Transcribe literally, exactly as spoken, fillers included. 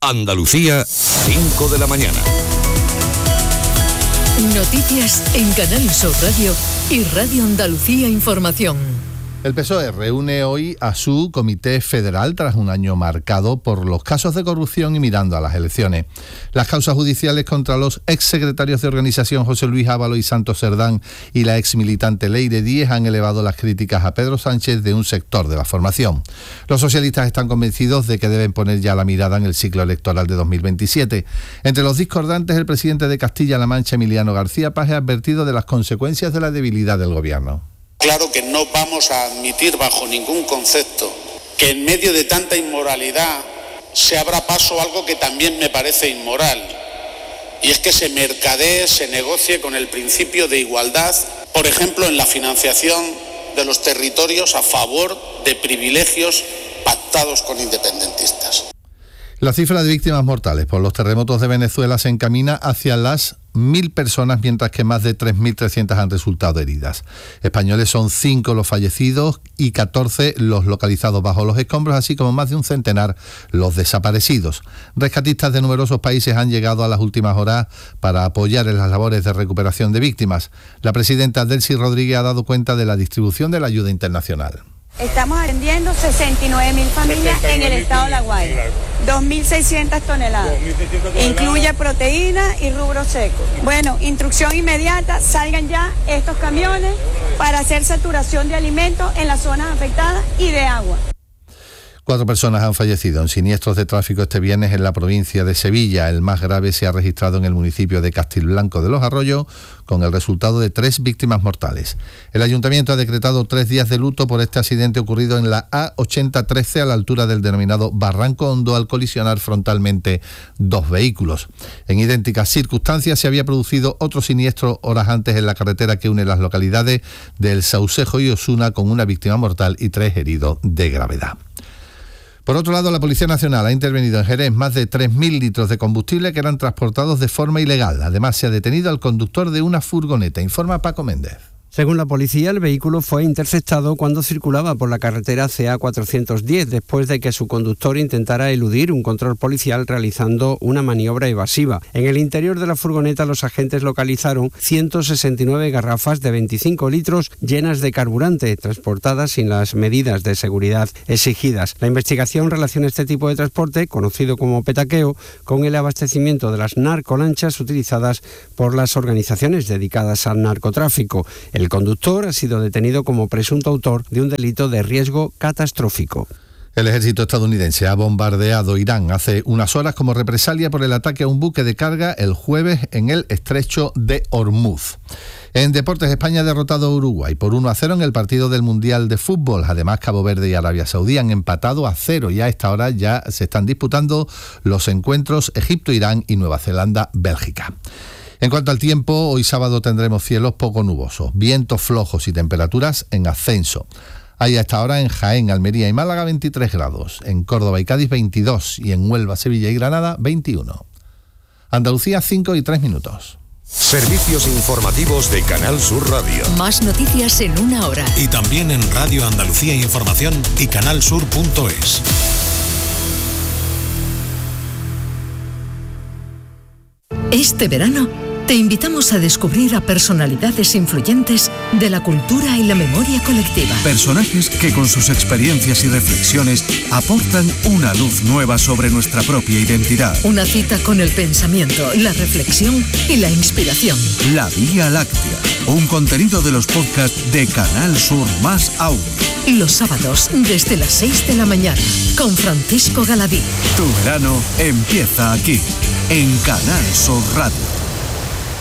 Andalucía, cinco de la mañana. Noticias en Canal Sur Radio y Radio Andalucía Información. El P S O E reúne hoy a su comité federal tras un año marcado por los casos de corrupción y mirando a las elecciones. Las causas judiciales contra los exsecretarios de organización José Luis Ábalos y Santos Cerdán y la exmilitante Leire Díez han elevado las críticas a Pedro Sánchez de un sector de la formación. Los socialistas están convencidos de que deben poner ya la mirada en el ciclo electoral de dos mil veintisiete. Entre los discordantes, el presidente de Castilla-La Mancha, Emiliano García Paje, ha advertido de las consecuencias de la debilidad del gobierno. Claro que no vamos a admitir bajo ningún concepto que en medio de tanta inmoralidad se abra paso a algo que también me parece inmoral, y es que se mercadee, se negocie con el principio de igualdad, por ejemplo, en la financiación de los territorios a favor de privilegios pactados con independentistas. La cifra de víctimas mortales por los terremotos de Venezuela se encamina hacia las mil personas, mientras que más de tres mil trescientas han resultado heridas. Españoles son cinco los fallecidos y catorce los localizados bajo los escombros, así como más de un centenar los desaparecidos. Rescatistas de numerosos países han llegado a las últimas horas para apoyar en las labores de recuperación de víctimas. La presidenta Delcy Rodríguez ha dado cuenta de la distribución de la ayuda internacional. Estamos atendiendo sesenta y nueve mil familias en el estado de La Guaira, dos mil seiscientas toneladas, incluye proteína y rubro seco. Bueno, instrucción inmediata, salgan ya estos camiones para hacer saturación de alimentos en las zonas afectadas y de agua. Cuatro personas han fallecido en siniestros de tráfico este viernes en la provincia de Sevilla. El más grave se ha registrado en el municipio de Castilblanco de los Arroyos, con el resultado de tres víctimas mortales. El ayuntamiento ha decretado tres días de luto por este accidente ocurrido en la A ochenta trece a la altura del denominado Barranco Hondo, al colisionar frontalmente dos vehículos. En idénticas circunstancias se había producido otro siniestro horas antes en la carretera que une las localidades del Saucejo y Osuna, con una víctima mortal y tres heridos de gravedad. Por otro lado, la Policía Nacional ha intervenido en Jerez más de tres mil litros de combustible que eran transportados de forma ilegal. Además, se ha detenido al conductor de una furgoneta, informa Paco Méndez. Según la policía, el vehículo fue interceptado cuando circulaba por la carretera C A cuatrocientos diez, después de que su conductor intentara eludir un control policial realizando una maniobra evasiva. En el interior de la furgoneta, los agentes localizaron ciento sesenta y nueve garrafas de veinticinco litros llenas de carburante, transportadas sin las medidas de seguridad exigidas. La investigación relaciona este tipo de transporte, conocido como petaqueo, con el abastecimiento de las narcolanchas utilizadas por las organizaciones dedicadas al narcotráfico. El conductor ha sido detenido como presunto autor de un delito de riesgo catastrófico. El ejército estadounidense ha bombardeado Irán hace unas horas como represalia por el ataque a un buque de carga el jueves en el estrecho de Hormuz. En deportes, España ha derrotado a Uruguay por uno a cero en el partido del Mundial de Fútbol. Además, Cabo Verde y Arabia Saudí han empatado a cero y a esta hora ya se están disputando los encuentros Egipto-Irán y Nueva Zelanda-Bélgica. En cuanto al tiempo, hoy sábado tendremos cielos poco nubosos, vientos flojos y temperaturas en ascenso. Hay hasta ahora en Jaén, Almería y Málaga veintitrés grados, en Córdoba y Cádiz veintidós y en Huelva, Sevilla y Granada veintiuno. Andalucía, cinco y tres minutos. Servicios informativos de Canal Sur Radio. Más noticias en una hora. Y también en Radio Andalucía Información y canalsur punto es. Este verano te invitamos a descubrir a personalidades influyentes de la cultura y la memoria colectiva. Personajes que con sus experiencias y reflexiones aportan una luz nueva sobre nuestra propia identidad. Una cita con el pensamiento, la reflexión y la inspiración. La Vía Láctea, un contenido de los podcasts de Canal Sur Más Audio. Los sábados desde las seis de la mañana con Francisco Galadí. Tu verano empieza aquí, en Canal Sur Radio.